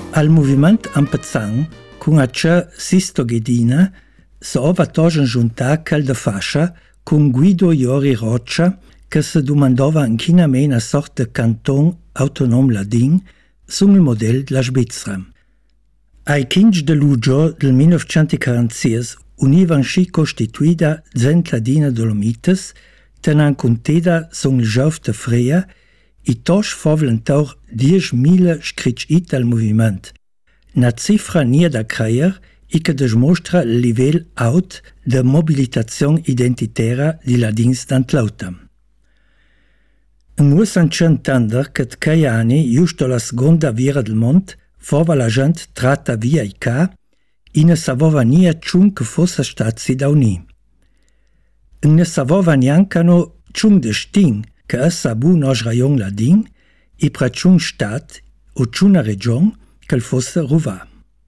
Al moviment Ampezang, con accia Sisto Ghedina, se ova togen giuntà cal de fascia con Guido Iori Roccia, che se domandava in china mena sorta de canton autonom ladin sul model della Svizzera. Ai 15 de luglio del 1946 univan sci costituida zent ladina Dolomites, tenan conteda son il giov de Freia, i tosch fovlentaur 10.000 scritschit al moviment. Na cifra nia da creier i che desmostra il livel aut de mobilitazione identitaria di ladins d'antlauta. Muss entender che quei anni, giusto la seconda vira del mond, fova la gente tratta via i ca, i ne savova nia ciun che fosse stat si da uni. Ne savova niancano ciun de sting che essa bu nos rajon ladin, i pra ciun stat o ciuna region che fosse ruva.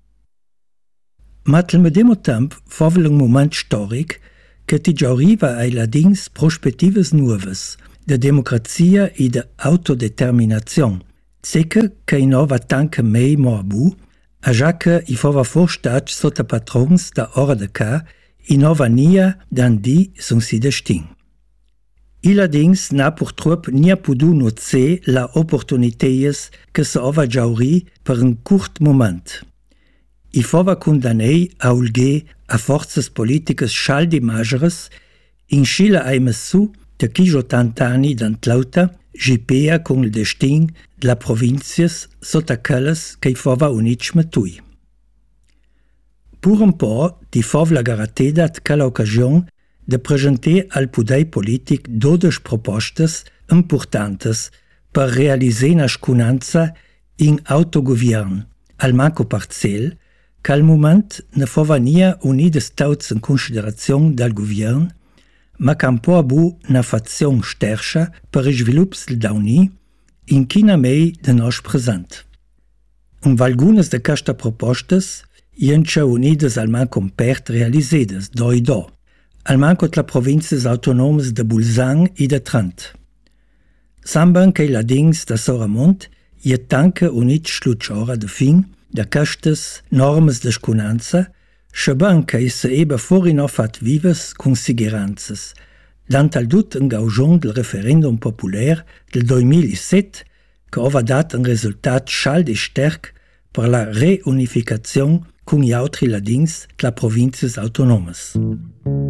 Ma al medemo temp fova un moment storic che ti giauriva ai ladins prospettives nuoves, de democrazia e de autodeterminazione, zeker che i nova tanke mei moabu, a già che i fova forstat sotto patrons da ora de ca, i nova nia dan di son si destin. I ladins na purtrup nia pudu noze la opportuniteies che se ova giauri per un curt moment. I fova condannei a ulge a forzas politicas schaldi mageres, in scila aimes su de quijo tantani d'antlauta, gipea con il destin de la provincias sota quelles che i fova unic metui. Pur un po' di fov la garateda at quella occasione de presenter al pudei politic 12 propostes importantes per realiser na scunanza in autogovern, al manco parcel, che al moment ne fova nia unides tauts in considerazione dal govern, ma che un po' abu na fazione stercia per i svilupps del dauni, in china mei de nos present. Un valgunes de questa propostes, iencha unides al manco pert realisedes, do i do, al manco la provinces autonomes de Bulzang e de Trent. Samban che ladins da Soramont, je tanke unit schlutsora de fin, da castes normes de scunanza, schaban che se eba forino fat vives consideranzas, dant al dut un gaujon del referendum populär del 2007, che ova dat un resultat schaldi sterk per la reunificazione con gli altri ladins de la provinces autonomes.